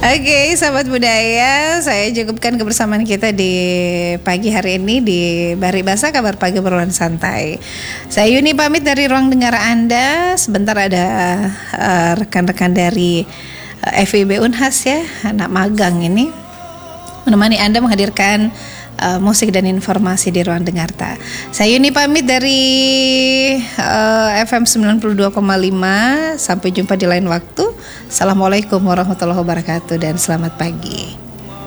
Oke, sahabat budaya, saya cukupkan kebersamaan kita di pagi hari ini di Bari Basa Kabar Pagi Obrolan Santai. Saya Yuni pamit dari ruang dengar Anda. Sebentar ada rekan-rekan dari FIB Unhas ya, anak magang ini menemani Anda menghadirkan musik dan informasi di ruang dengarta. Saya Yuni pamit dari FM 92,5. Sampai jumpa di lain waktu. Assalamualaikum warahmatullahi wabarakatuh dan selamat pagi.